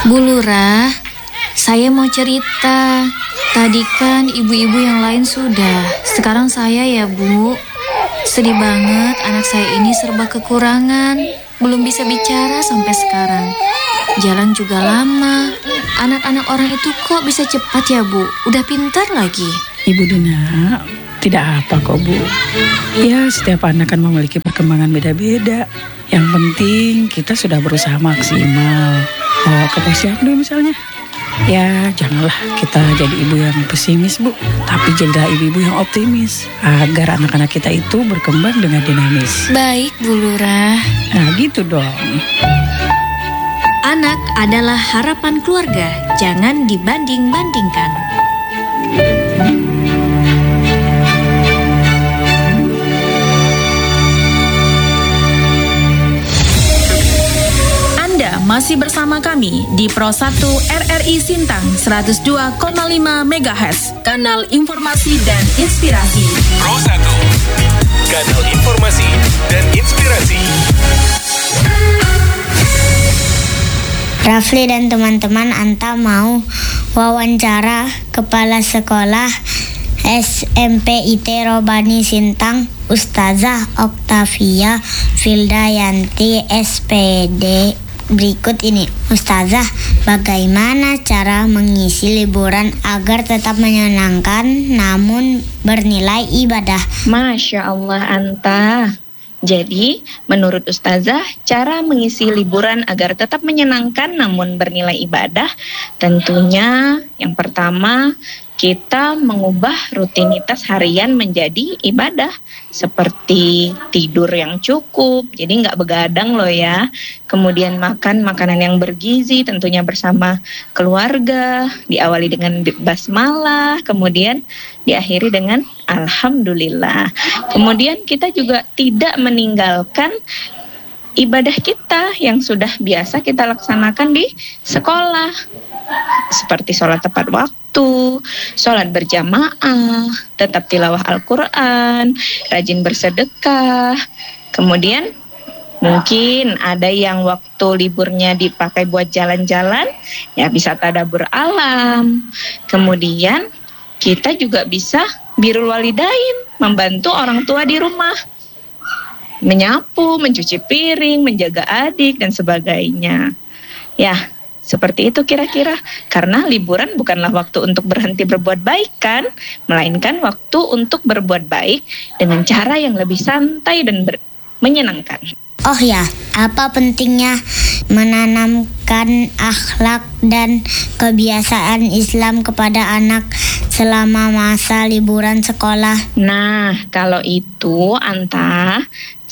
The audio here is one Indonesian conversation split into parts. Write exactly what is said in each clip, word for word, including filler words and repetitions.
Bu Lurah, saya mau cerita. Tadi kan ibu-ibu yang lain sudah. Sekarang saya ya, Bu. Sedih banget, anak saya ini serba kekurangan. Belum bisa bicara sampai sekarang. Jalan juga lama. Anak-anak orang itu kok bisa cepat ya, Bu? Udah pintar lagi. Ibu Dina, tidak apa kok, Bu. Ya, setiap anak kan memiliki perkembangan beda-beda. Yang penting kita sudah berusaha maksimal. Bawa ke posyandu misalnya. Ya, janganlah kita jadi ibu yang pesimis, Bu. Tapi jadilah ibu-ibu yang optimis. Agar anak-anak kita itu berkembang dengan dinamis. Baik, Bu Lurah. Nah, gitu dong. Anak adalah harapan keluarga. Jangan dibanding-bandingkan. Masih bersama kami di Pro satu R R I Sintang seratus dua koma lima megahertz, kanal informasi dan inspirasi. Pro satu, kanal informasi dan inspirasi. Rafli dan teman-teman, Anta mau wawancara Kepala Sekolah S M P I T Robani Sintang, Ustazah Oktavia Fildayanti S P D. Berikut ini, Ustazah, bagaimana cara mengisi liburan agar tetap menyenangkan namun bernilai ibadah? Masya Allah, Anta. Jadi, menurut Ustazah, cara mengisi liburan agar tetap menyenangkan namun bernilai ibadah, tentunya yang pertama, kita mengubah rutinitas harian menjadi ibadah, seperti tidur yang cukup, jadi nggak begadang loh ya. Kemudian makan makanan yang bergizi, tentunya bersama keluarga, diawali dengan basmalah, kemudian diakhiri dengan alhamdulillah. Kemudian kita juga tidak meninggalkan ibadah kita yang sudah biasa kita laksanakan di sekolah, seperti sholat tepat waktu, sholat berjamaah, tetap tilawah Al-Quran, rajin bersedekah. Kemudian mungkin ada yang waktu liburnya dipakai buat jalan-jalan, ya bisa tadabbur alam. Kemudian kita juga bisa birrul walidain, membantu orang tua di rumah, menyapu, mencuci piring, menjaga adik, dan sebagainya. Ya, seperti itu kira-kira. Karena liburan bukanlah waktu untuk berhenti berbuat baik kan, melainkan waktu untuk berbuat baik dengan cara yang lebih santai dan ber- menyenangkan. Oh ya, apa pentingnya menanamkan akhlak dan kebiasaan Islam kepada anak selama masa liburan sekolah? Nah, kalau itu, Anta,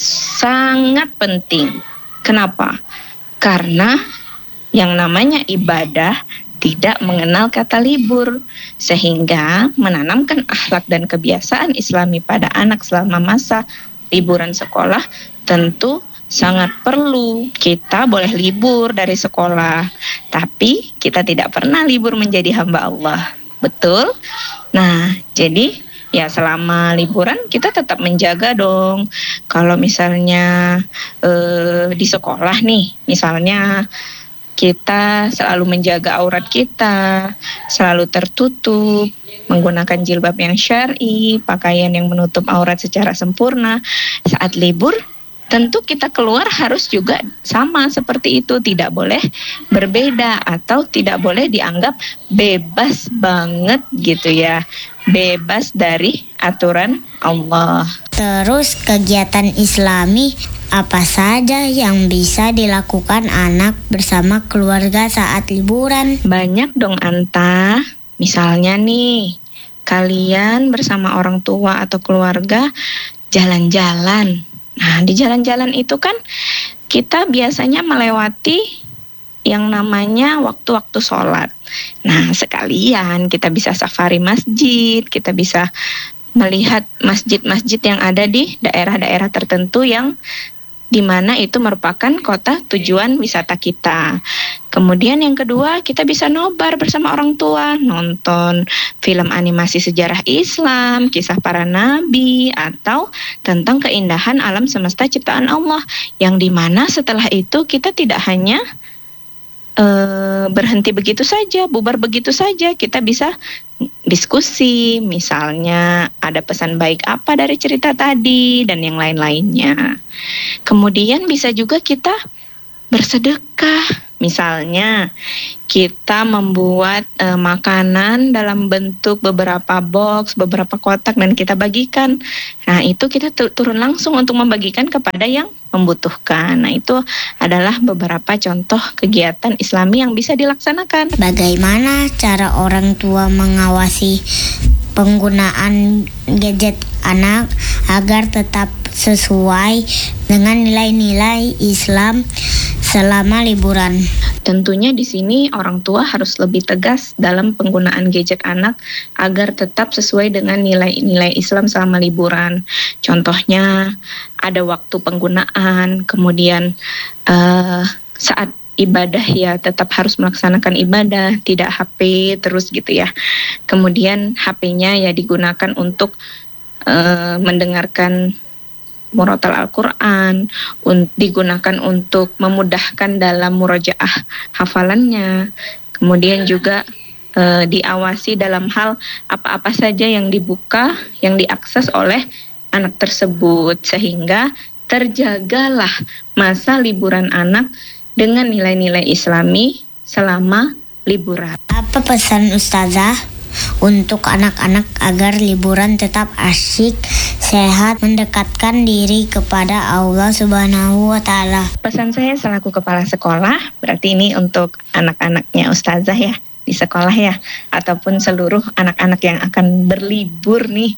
sangat penting. Kenapa? Karena yang namanya ibadah tidak mengenal kata libur, sehingga menanamkan akhlak dan kebiasaan Islami pada anak selama masa liburan sekolah tentu sangat perlu. Kita boleh libur dari sekolah, tapi kita tidak pernah libur menjadi hamba Allah. Betul? Nah, jadi ya selama liburan kita tetap menjaga dong. Kalau misalnya eh, di sekolah nih, misalnya kita selalu menjaga aurat kita, selalu tertutup, menggunakan jilbab yang syar'i, pakaian yang menutup aurat secara sempurna. Saat libur, tentu kita keluar harus juga sama seperti itu, tidak boleh berbeda atau tidak boleh dianggap bebas banget gitu ya, bebas dari aturan Allah. Terus kegiatan Islami apa saja yang bisa dilakukan anak bersama keluarga saat liburan? Banyak dong, Anta. Misalnya nih, kalian bersama orang tua atau keluarga jalan-jalan. Nah, di jalan-jalan itu kan kita biasanya melewati yang namanya waktu-waktu sholat. Nah, sekalian kita bisa safari masjid, kita bisa melihat masjid-masjid yang ada di daerah-daerah tertentu yang di mana itu merupakan kota tujuan wisata kita. Kemudian yang kedua, kita bisa nobar bersama orang tua, nonton film animasi sejarah Islam, kisah para nabi, atau tentang keindahan alam semesta ciptaan Allah, yang dimana setelah itu kita tidak hanya eh, berhenti begitu saja, bubar begitu saja. Kita bisa diskusi, misalnya ada pesan baik apa dari cerita tadi dan yang lain-lainnya. Kemudian bisa juga kita bersedekah. Misalnya kita membuat e, makanan dalam bentuk beberapa box, beberapa kotak dan kita bagikan. Nah, itu kita tu- turun langsung untuk membagikan kepada yang membutuhkan. Nah, itu adalah beberapa contoh kegiatan Islami yang bisa dilaksanakan. Bagaimana cara orang tua mengawasi penggunaan gadget anak agar tetap sesuai dengan nilai-nilai Islam selama liburan? Tentunya di sini orang tua harus lebih tegas dalam penggunaan gadget anak agar tetap sesuai dengan nilai-nilai Islam selama liburan. Contohnya ada waktu penggunaan, kemudian uh, saat ibadah ya tetap harus melaksanakan ibadah, tidak H P terus gitu ya. Kemudian H P-nya ya digunakan untuk uh, mendengarkan murotal Al-Quran, un- digunakan untuk memudahkan dalam murojaah hafalannya. Kemudian juga e, diawasi dalam hal apa-apa saja yang dibuka, yang diakses oleh anak tersebut, sehingga terjagalah masa liburan anak dengan nilai-nilai Islami selama liburan. Apa pesan Ustazah untuk anak-anak agar liburan tetap asyik, sehat, mendekatkan diri kepada Allah Subhanahu wa Ta'ala? Pesan saya selaku kepala sekolah, berarti ini untuk anak-anaknya Ustazah ya di sekolah ya, ataupun seluruh anak-anak yang akan berlibur nih.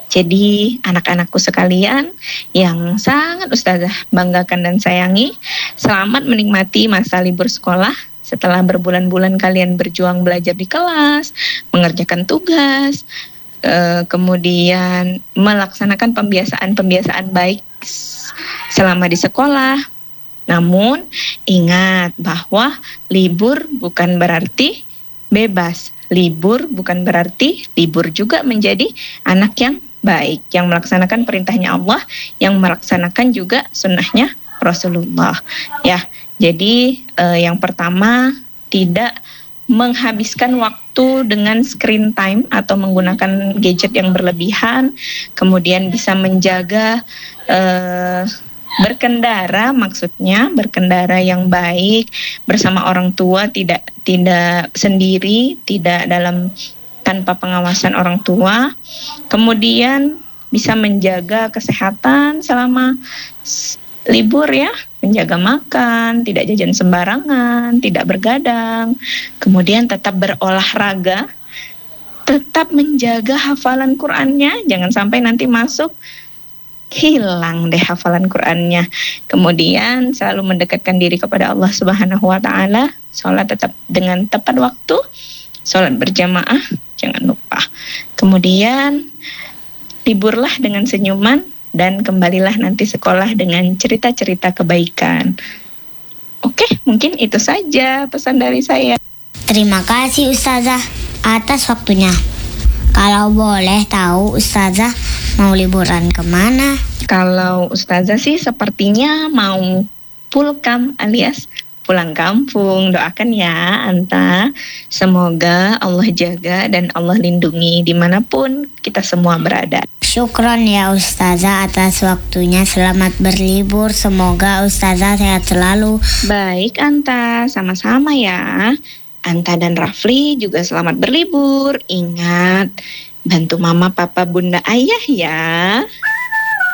Jadi anak-anakku sekalian yang sangat Ustazah banggakan dan sayangi, selamat menikmati masa libur sekolah. Setelah berbulan-bulan kalian berjuang belajar di kelas, mengerjakan tugas, e, kemudian melaksanakan pembiasaan-pembiasaan baik selama di sekolah. Namun ingat bahwa libur bukan berarti bebas. Libur bukan berarti libur juga menjadi anak yang baik, yang melaksanakan perintahnya Allah, yang melaksanakan juga sunnahnya Rasulullah. Ya. Jadi eh, yang pertama, tidak menghabiskan waktu dengan screen time atau menggunakan gadget yang berlebihan. Kemudian bisa menjaga eh, berkendara, maksudnya berkendara yang baik bersama orang tua, tidak tidak sendiri, tidak dalam tanpa pengawasan orang tua. Kemudian bisa menjaga kesehatan selama s- libur ya, menjaga makan, tidak jajan sembarangan, tidak bergadang, kemudian tetap berolahraga, tetap menjaga hafalan Qur'annya, jangan sampai nanti masuk hilang deh hafalan Qur'annya. Kemudian selalu mendekatkan diri kepada Allah Subhanahu wa Ta'ala, sholat tetap dengan tepat waktu, sholat berjamaah, jangan lupa. Kemudian liburlah dengan senyuman, dan kembalilah nanti sekolah dengan cerita-cerita kebaikan. Oke, mungkin itu saja pesan dari saya. Terima kasih Ustazah atas waktunya. Kalau boleh tahu Ustazah mau liburan kemana? Kalau Ustazah sih sepertinya mau pulkam alias pulang kampung. Doakan ya Anta, semoga Allah jaga dan Allah lindungi dimanapun kita semua berada. Syukron ya Ustazah atas waktunya. Selamat berlibur. Semoga Ustazah sehat selalu. Baik Anta, sama-sama ya. Anta dan Rafli juga selamat berlibur. Ingat, bantu mama, papa, bunda, ayah ya.